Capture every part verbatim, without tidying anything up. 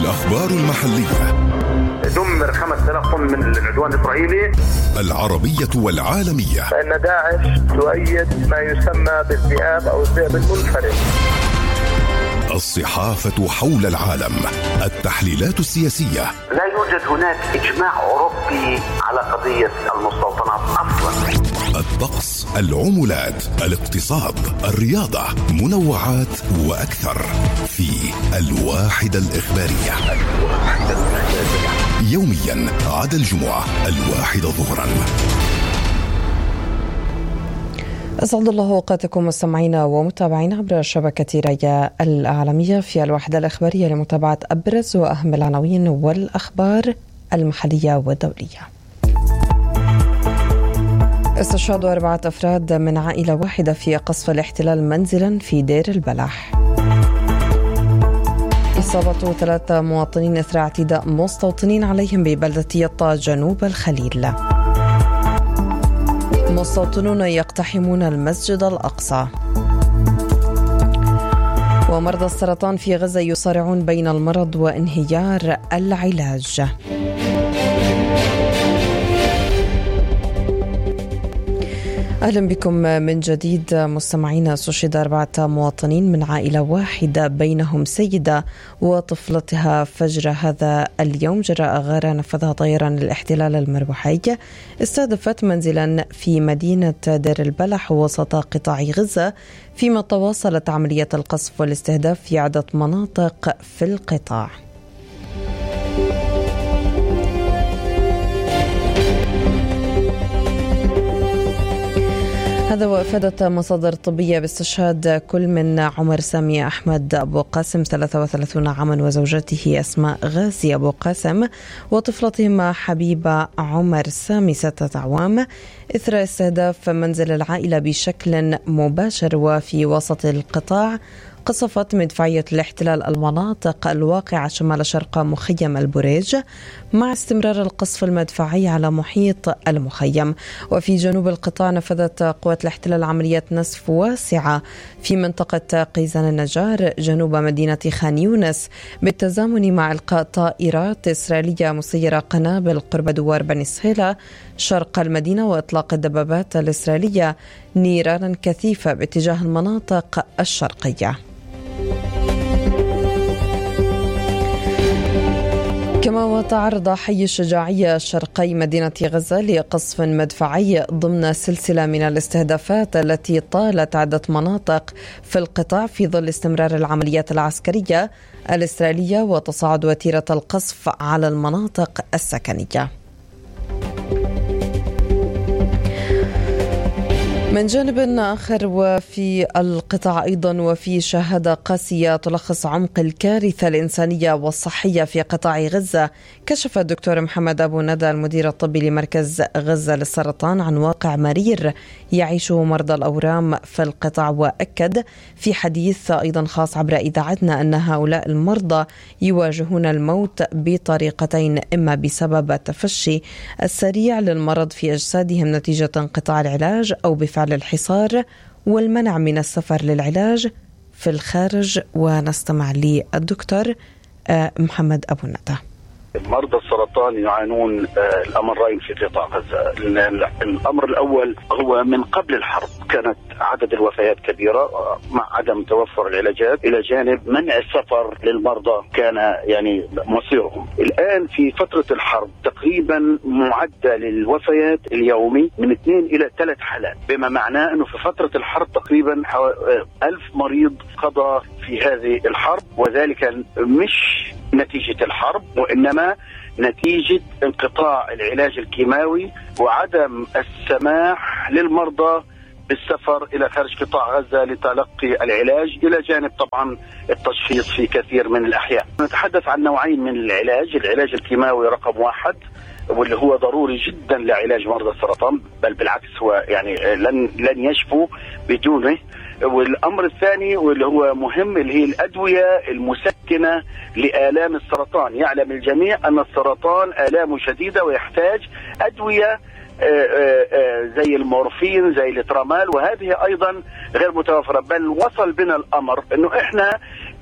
الأخبار المحلية. دمر خمسة آلاف طن من العدوان الإسرائيلي. العربية والعالمية. فإن داعش تؤيد ما يسمى بالذئاب أو الذئب المنفرد. الصحافة حول العالم. التحليلات السياسية. لا يوجد هناك إجماع أوروبي على قضية المستوطنات أصلا. الطقس، العملات، الاقتصاد، الرياضة، منوعات وأكثر في الواحدة الإخبارية. الواحدة الإخبارية يوميا عدا الجمعة الواحدة ظهرا. أسعد الله أوقاتكم مستمعينا ومتابعينا عبر شبكة ريا العالمية في الوحدة الإخبارية لمتابعة أبرز وأهم العناوين والأخبار المحلية والدولية. استشهاد أربعة أفراد من عائلة واحدة في قصف الاحتلال منزلا في دير البلح. إصابة ثلاثة مواطنين إثر اعتداء مستوطنين عليهم ببلدة يطا جنوب الخليل. مستوطنون يقتحمون المسجد الأقصى. ومرضى السرطان في غزة يصارعون بين المرض وانهيار العلاج. أهلا بكم من جديد مستمعينا. استشهد أربعة مواطنين من عائلة واحدة بينهم سيدة وطفلتها فجر هذا اليوم جراء غارة نفذها طيران الاحتلال المروحي استهدفت منزلا في مدينة دير البلح وسط قطاع غزة، فيما تواصلت عملية القصف والاستهداف في عدة مناطق في القطاع. هذا وأفادت مصادر طبية باستشهاد كل من عمر سامي أحمد أبو قاسم ثلاثة وثلاثين عاما وزوجته أسماء غازي أبو قاسم وطفلتهما حبيبة عمر سامي ستة أعوام إثر استهداف منزل العائلة بشكل مباشر وفي وسط القطاع. قصفت مدفعية الاحتلال المناطق الواقعة شمال شرق مخيم البريج مع استمرار القصف المدفعي على محيط المخيم. وفي جنوب القطاع نفذت قوات الاحتلال عمليات نسف واسعة في منطقة قيزان النجار جنوب مدينة خان يونس بالتزامن مع إلقاء طائرات إسرائيلية مسيرة قنابل قرب دوار بني سهيلة شرق المدينة وإطلاق الدبابات الإسرائيلية نيرانا كثيفة باتجاه المناطق الشرقية. كما وتعرض حي الشجاعية شرقي مدينة غزة لقصف مدفعي ضمن سلسلة من الاستهدافات التي طالت عدة مناطق في القطاع في ظل استمرار العمليات العسكرية الإسرائيلية وتصاعد وتيرة القصف على المناطق السكنية. من جانب آخر وفي القطاع أيضا وفي شهادة قاسية تلخص عمق الكارثة الإنسانية والصحية في قطاع غزة، كشف الدكتور محمد أبو ندى المدير الطبي لمركز غزة للسرطان عن واقع مرير يعيشه مرضى الأورام في القطاع، وأكد في حديث أيضا خاص عبر إذاعتنا أن هؤلاء المرضى يواجهون الموت بطريقتين، إما بسبب التفشي السريع للمرض في أجسادهم نتيجة انقطاع العلاج أو بفعل الحصار والمنع من السفر للعلاج في الخارج. ونستمع للدكتور محمد أبو ندى. مرضى السرطان يعانون الأمرين في قطاع غزة. الأمر الأول هو من قبل الحرب كانت عدد الوفيات كبيرة مع عدم توفر العلاجات، إلى جانب منع السفر للمرضى كان يعني مصيرهم. الآن في فترة الحرب تقريبا معدل الوفيات اليومي من اثنين إلى ثلاث حالات، بما معناه أنه في فترة الحرب تقريبا ألف مريض قضى في هذه الحرب، وذلك مش نتيجة الحرب وإنما نتيجة انقطاع العلاج الكيماوي وعدم السماح للمرضى بالسفر إلى خارج قطاع غزة لتلقي العلاج، إلى جانب طبعا التشخيص في كثير من الأحيان. نتحدث عن نوعين من العلاج، العلاج الكيماوي رقم واحد واللي هو ضروري جدا لعلاج مرضى السرطان، بل بالعكس هو يعني لن لن يشفوا بدونه. والأمر الثاني واللي هو مهم اللي هي الأدوية المسكنة لآلام السرطان. يعلم الجميع أن السرطان آلامه شديدة ويحتاج أدوية زي المورفين زي الترامال، وهذه أيضا غير متوفرة. بل وصل بنا الأمر أنه إحنا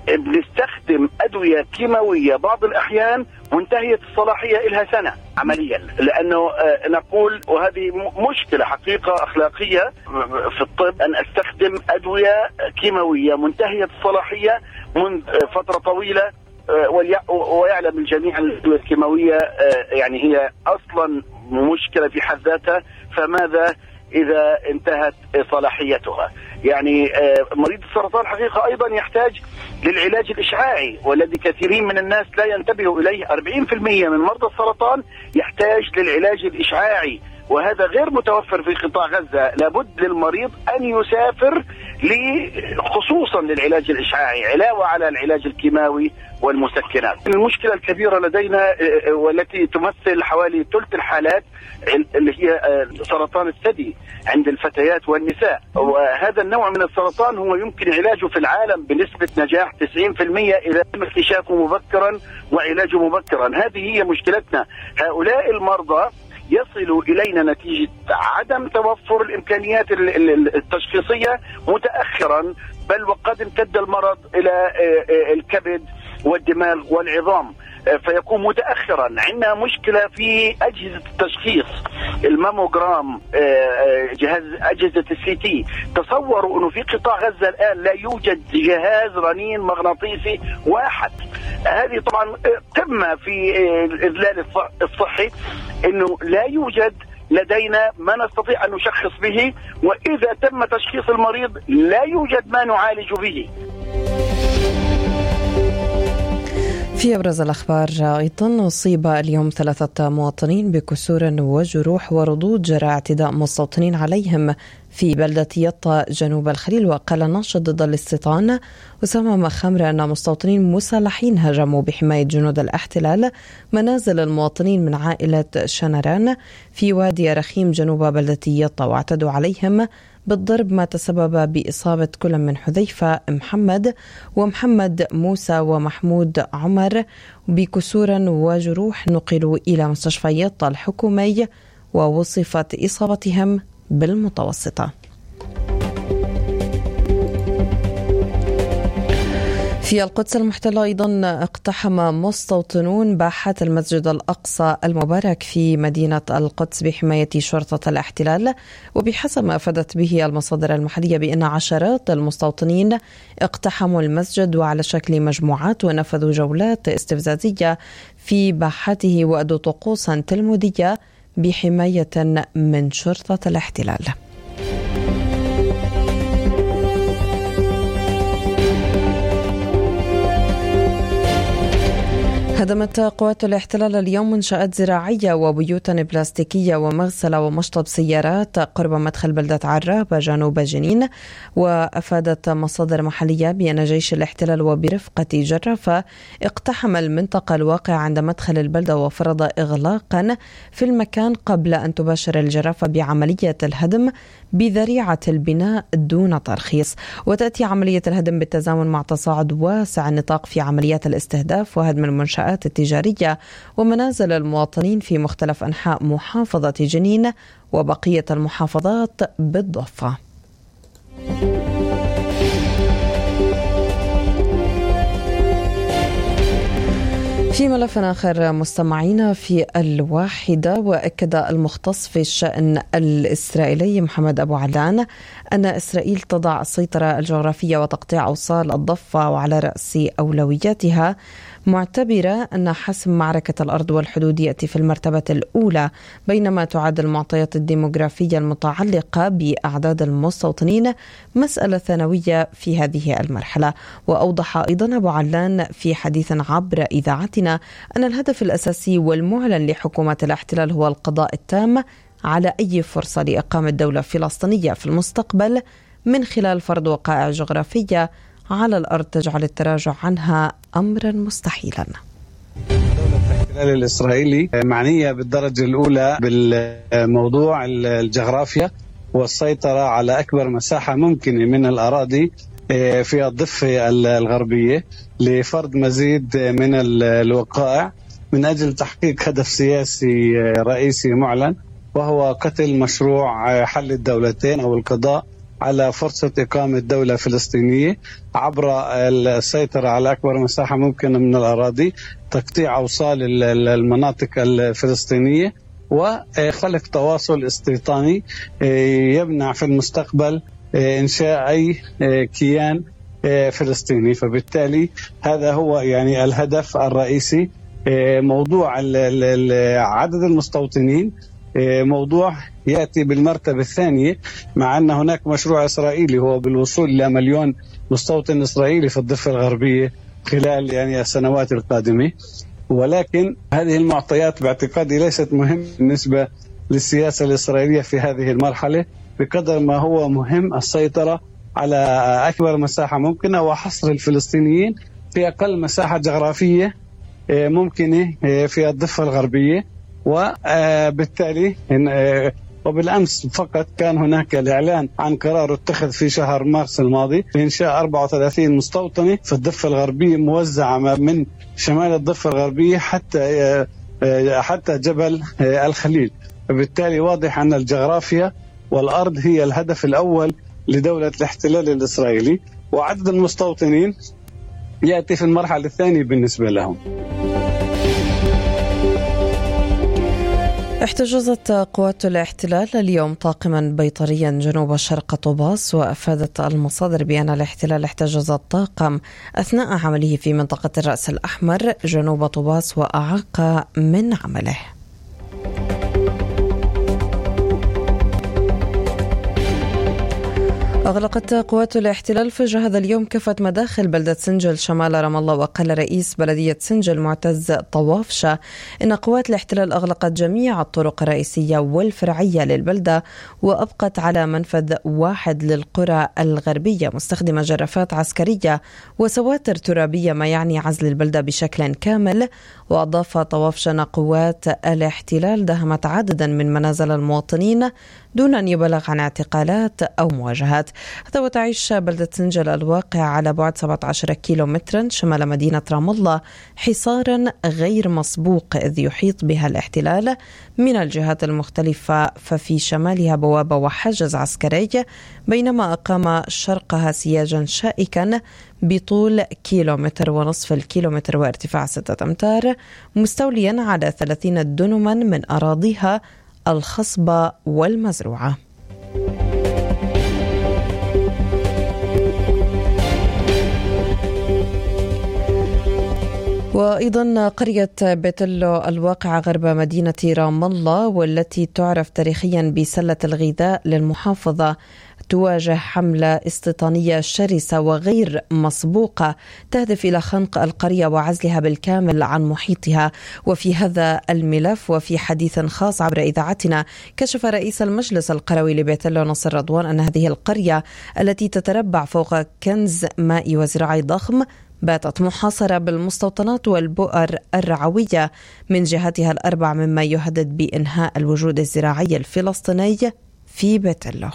بنستخدم أدوية كيماوية بعض الأحيان منتهية الصلاحية إلها سنة عمليا، لأنه نقول وهذه مشكلة حقيقة أخلاقية في الطب أن أستخدم أدوية كيماوية منتهية الصلاحية من فترة طويلة، ويعلم الجميع أن الأدوية الكيماوية يعني هي أصلا مشكلة في حد ذاتها، فماذا إذا انتهت صلاحيتها؟ يعني مريض السرطان حقيقة أيضا يحتاج للعلاج الإشعاعي، والذي كثيرين من الناس لا ينتبهوا إليه. أربعين بالمئة من مرضى السرطان يحتاج للعلاج الإشعاعي، وهذا غير متوفر في قطاع غزة. لابد للمريض أن يسافر خصوصا للعلاج الإشعاعي علاوة على العلاج الكيماوي والمسكنات. المشكلة الكبيرة لدينا والتي تمثل حوالي ثلث الحالات اللي هي سرطان الثدي عند الفتيات والنساء، وهذا النوع من السرطان هو يمكن علاجه في العالم بنسبة نجاح تسعين بالمئة إذا تم اكتشافه مبكرا وعلاجه مبكرا. هذه هي مشكلتنا. هؤلاء المرضى يصلوا إلينا نتيجة عدم توفر الإمكانيات التشخيصية متأخرا، بل وقد امتد المرض إلى الكبد والدماغ والعظام فيكون متأخرا. عندنا مشكلة في أجهزة التشخيص، الماموجرام، جهاز أجهزة السي تي. تصوروا أنه في قطاع غزة الآن لا يوجد جهاز رنين مغناطيسي واحد. هذه طبعا قمة في الإذلال الصحي، أنه لا يوجد لدينا ما نستطيع أن نشخص به، وإذا تم تشخيص المريض لا يوجد ما نعالج به. في أبرز الأخبار أيضا أصيب اليوم ثلاثة مواطنين بكسور وجروح وردود جراء اعتداء مستوطنين عليهم في بلدة يطا جنوب الخليل. وقال ناشط ضد الاستيطان أسامة مخمرة أن مستوطنين مسلحين هاجموا بحماية جنود الاحتلال منازل المواطنين من عائلة شنران في وادي رخيم جنوب بلدة يطا، واعتدوا عليهم بالضرب ما تسبب بإصابة كل من حذيفة محمد ومحمد موسى ومحمود عمر بكسور وجروح، نقلوا إلى مستشفى يطا الحكومي ووصفت إصابتهم بالمتوسطة. في القدس المحتلة أيضا اقتحم مستوطنون باحات المسجد الأقصى المبارك في مدينة القدس بحماية شرطة الاحتلال، وبحسب ما أفادت به المصادر المحلية بأن عشرات المستوطنين اقتحموا المسجد وعلى شكل مجموعات ونفذوا جولات استفزازية في باحاته وأدوا طقوسا تلمودية بحماية من شرطة الاحتلال. هدمت قوات الاحتلال اليوم منشآت زراعية وبيوتا بلاستيكية ومغسلة ومشطب سيارات قرب مدخل بلدة عرابة جنوب جنين. وأفادت مصادر محلية بأن جيش الاحتلال وبرفقة جرافة اقتحم المنطقة الواقعة عند مدخل البلدة وفرض إغلاقا في المكان قبل أن تباشر الجرافة بعملية الهدم بذريعة البناء دون ترخيص. وتأتي عملية الهدم بالتزامن مع تصاعد واسع النطاق في عمليات الاستهداف وهدم المنشآت التجارية ومنازل المواطنين في مختلف أنحاء محافظة جنين وبقية المحافظات بالضفة. في ملف آخر مستمعينا في الواحدة، وأكد المختص في الشأن الإسرائيلي محمد أبو علان أن إسرائيل تضع السيطرة الجغرافية وتقطيع أوصال الضفة وعلى رأس أولوياتها، معتبرة أن حسم معركة الأرض والحدود يأتي في المرتبة الأولى، بينما تعد المعطيات الديموغرافية المتعلقة بأعداد المستوطنين مسألة ثانوية في هذه المرحلة. وأوضح أيضا أبو علان في حديث عبر إذاعتنا أن الهدف الأساسي والمعلن لحكومة الاحتلال هو القضاء التام على أي فرصة لإقامة دولة فلسطينية في المستقبل من خلال فرض وقائع جغرافية على الأرض تجعل التراجع عنها أمرا مستحيلا. دولة الاحتلال الإسرائيلي معنية بالدرجة الأولى بالموضوع الجغرافيا والسيطرة على أكبر مساحة ممكنة من الأراضي في الضفة الغربية لفرض مزيد من الوقائع من أجل تحقيق هدف سياسي رئيسي معلن، وهو قتل مشروع حل الدولتين أو القضاء على فرصة إقامة دولة فلسطينية عبر السيطرة على أكبر مساحة ممكنة من الأراضي، تقطيع أوصال المناطق الفلسطينية، وخلق تواصل استيطاني يمنع في المستقبل إنشاء أي كيان فلسطيني. فبالتالي هذا هو يعني الهدف الرئيسي. موضوع عدد المستوطنين موضوع يأتي بالمرتبة الثانية، مع أن هناك مشروع إسرائيلي هو بالوصول إلى مليون مستوطن إسرائيلي في الضفة الغربية خلال يعني السنوات القادمة. ولكن هذه المعطيات باعتقادي ليست مهمة بالنسبة للسياسة الإسرائيلية في هذه المرحلة بقدر ما هو مهم السيطرة على أكبر مساحة ممكنة وحصر الفلسطينيين في أقل مساحة جغرافية ممكنة في الضفة الغربية. وبالتالي وبالأمس فقط كان هناك الإعلان عن قرار اتخذ في شهر مارس الماضي بإنشاء أربعة وثلاثين مستوطنة في الضفة الغربية موزعة من شمال الضفة الغربية حتى حتى جبل الخليل. فبالتالي واضح أن الجغرافيا والأرض هي الهدف الأول لدولة الاحتلال الإسرائيلي، وعدد المستوطنين يأتي في المرحلة الثانية بالنسبة لهم. احتجزت قوات الاحتلال اليوم طاقما بيطريا جنوب شرق طوباس، وأفادت المصادر بأن الاحتلال احتجز الطاقم أثناء عمله في منطقة الرأس الأحمر جنوب طوباس وأعاق من عمله. أغلقت قوات الاحتلال فجر هذا اليوم كافة مداخل بلدة سنجل شمال رام الله. وقال رئيس بلدية سنجل معتز طوافشة إن قوات الاحتلال أغلقت جميع الطرق الرئيسية والفرعية للبلدة، وأبقت على منفذ واحد للقرى الغربية مستخدمة جرافات عسكرية وسواتر ترابية، ما يعني عزل البلدة بشكل كامل. وأضاف طوافشة أن قوات الاحتلال دهمت عددا من منازل المواطنين دون أن يبلغ عن اعتقالات أو مواجهات. هذا وتعيش بلدة سنجل الواقع على بعد سبعة عشر كيلو مترا شمال مدينة رام الله حصارا غير مسبوق، إذ يحيط بها الاحتلال من الجهات المختلفة، ففي شمالها بوابة وحاجز عسكري، بينما أقام شرقها سياجا شائكا بطول كيلومتر ونصف الكيلومتر وارتفاع ستة أمتار، مستوليا على ثلاثين دنما من أراضيها الخصبة والمزروعة. وأيضا قرية بيتلو الواقعة غرب مدينة رام الله، والتي تعرف تاريخيا بسلة الغذاء للمحافظة، تواجه حملة استيطانية شرسة وغير مسبوقة تهدف إلى خنق القرية وعزلها بالكامل عن محيطها. وفي هذا الملف وفي حديث خاص عبر إذاعتنا كشف رئيس المجلس القروي لبيتلو نصر رضوان أن هذه القرية التي تتربع فوق كنز مائي وزراعي ضخم باتت محاصرة بالمستوطنات والبؤر الرعوية من جهاتها الأربع، مما يهدد بإنهاء الوجود الزراعي الفلسطيني في بيتلو.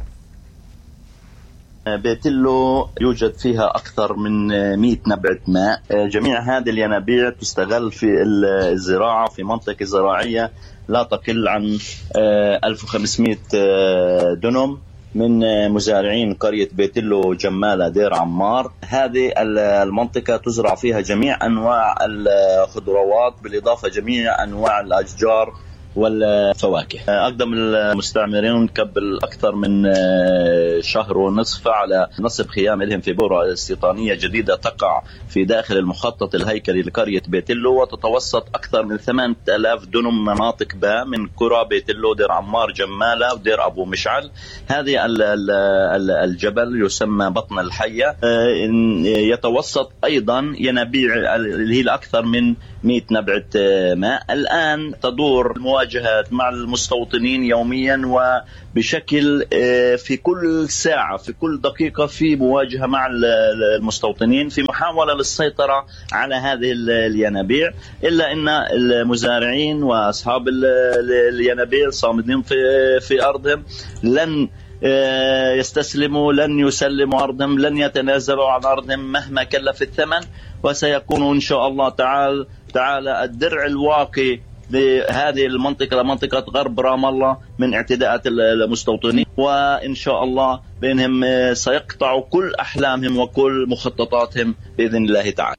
بيتلو يوجد فيها أكثر من مئة نبعة ماء. جميع هذه الينابيع تستغل في الزراعة في منطقة زراعية لا تقل عن ألف وخمسمئة دنم من مزارعين قرية بيتلو جمالة دير عمار. هذه المنطقة تزرع فيها جميع أنواع الخضروات بالإضافة جميع أنواع الأشجار والفواكه. أقدم المستعمرين قبل أكثر من شهر ونصف على نصب خيام لهم في بورة استيطانية جديدة تقع في داخل المخطط الهيكلي لقرية بيتلو، وتتوسط أكثر من ثمانية آلاف دنم مناطق با من قرى بيتلو دير عمار جمالة ودير أبو مشعل. هذه الجبل يسمى بطن الحية، يتوسط أيضا ينابيع اللي هي الأكثر من مئة نبعة ماء. الآن تدور المواجهات مع المستوطنين يوميا وبشكل في كل ساعة في كل دقيقة في مواجهة مع المستوطنين في محاولة للسيطرة على هذه الينابيع، إلا أن المزارعين وأصحاب الينابيع صامدين في في أرضهم، لن يستسلموا، لن يسلموا أرضهم، لن يتنازلوا عن أرضهم مهما كلف الثمن، وسيكون إن شاء الله تعالى تعالى الدرع الواقي بهذه المنطقة منطقة غرب رام الله من اعتداءات المستوطنين، وإن شاء الله بأنهم سيقطعوا كل أحلامهم وكل مخططاتهم بإذن الله تعالى.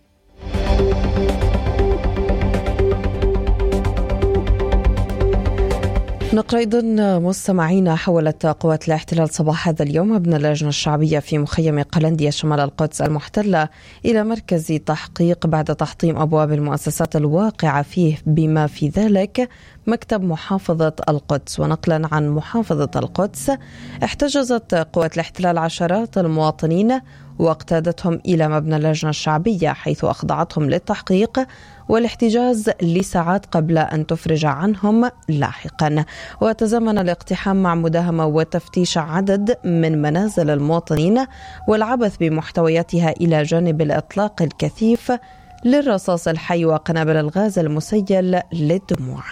نقرأ أيضا مستمعينا، حولت قوات الاحتلال صباح هذا اليوم ابن اللجنة الشعبية في مخيم قلندية شمال القدس المحتلة إلى مركز تحقيق بعد تحطيم أبواب المؤسسات الواقعة فيه، بما في ذلك مكتب محافظة القدس. ونقلا عن محافظة القدس، احتجزت قوات الاحتلال عشرات المواطنين واقتادتهم إلى مبنى اللجنة الشعبية، حيث أخضعتهم للتحقيق والاحتجاز لساعات قبل أن تفرج عنهم لاحقا. وتزامن الاقتحام مع مداهمة وتفتيش عدد من منازل المواطنين والعبث بمحتوياتها، إلى جانب الإطلاق الكثيف للرصاص الحي وقنابل الغاز المسيل للدموع.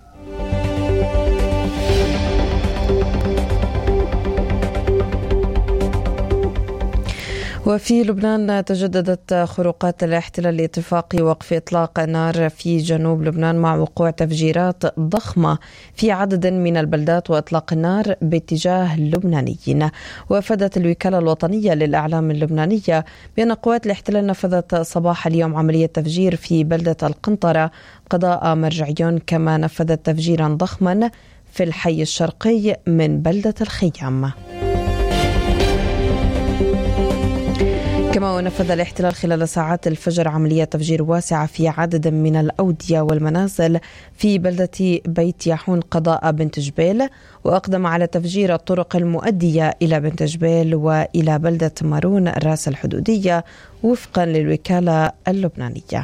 وفي لبنان تجددت خروقات الاحتلال لاتفاق وقف إطلاق النار في جنوب لبنان مع وقوع تفجيرات ضخمة في عدد من البلدات وإطلاق النار باتجاه اللبنانيين. وأفادت الوكالة الوطنية للإعلام اللبنانية بأن قوات الاحتلال نفذت صباح اليوم عملية تفجير في بلدة القنطرة قضاء مرجعيون، كما نفذت تفجيرا ضخما في الحي الشرقي من بلدة الخيام. كما ونفذ الاحتلال خلال ساعات الفجر عملية تفجير واسعة في عدد من الأودية والمنازل في بلدة بيت يحون قضاء بنت جبيل، وأقدم على تفجير الطرق المؤدية إلى بنت جبيل وإلى بلدة مارون الراس الحدودية وفقا للوكالة اللبنانية.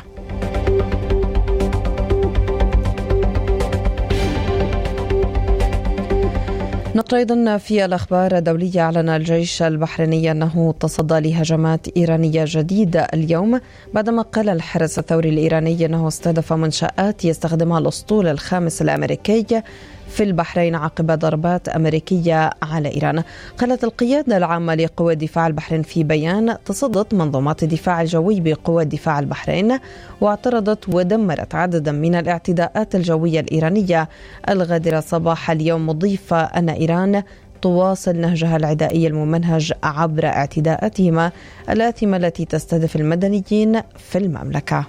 نقرأ أيضا في الأخبار الدولية، أعلن الجيش البحريني أنه تصدى لهجمات إيرانية جديدة اليوم، بعدما قال الحرس الثوري الإيراني أنه استهدف منشآت يستخدمها الأسطول الخامس الأمريكي في البحرين عقب ضربات أمريكية على إيران. قالت القيادة العامة لقوى الدفاع البحرين في بيان: تصدت منظومات الدفاع الجوي بقوى الدفاع البحرين واعترضت ودمرت عددا من الاعتداءات الجوية الإيرانية الغادرة صباح اليوم، مضيفة أن إيران تواصل نهجها العدائي الممنهج عبر اعتداءاتهما الآثمة التي تستهدف المدنيين في المملكة.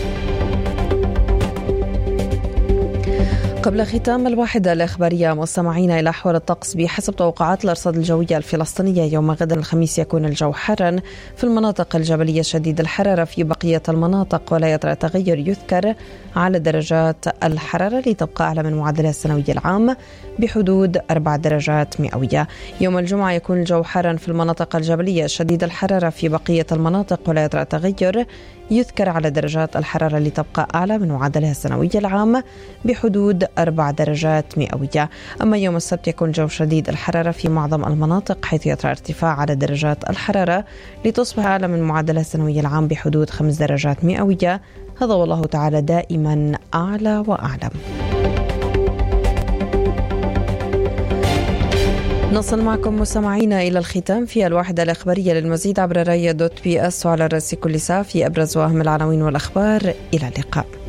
قبل ختام الواحدة الإخبارية مستمعينا إلى أحوال الطقس. بحسب توقعات الأرصاد الجوية الفلسطينية، يوم غد الخميس يكون الجو حارا في المناطق الجبلية شديد الحرارة في بقية المناطق، ولا يطرأ تغير يذكر على درجات الحرارة لتبقى أعلى من معدلها السنوي العام بحدود أربع درجات مئوية. يوم الجمعة يكون الجو حارا في المناطق الجبلية شديد الحرارة في بقية المناطق، ولا يطرأ تغير يذكر على درجات الحرارة لتبقى أعلى من معدلها السنوي العام بحدود أربع درجات مئوية. أما يوم السبت يكون الجو شديد الحرارة في معظم المناطق، حيث يطرأ ارتفاع على درجات الحرارة لتصبح أعلى من معدلها السنوي العام بحدود خمس درجات مئوية. هذا والله تعالى دائما أعلى وأعلم. نصل معكم مستمعينا إلى الختام في الواحدة الإخبارية. للمزيد عبر رايا دوت بي اس وعلى رأس كل ساعة في أبرز وأهم العناوين والأخبار. إلى اللقاء.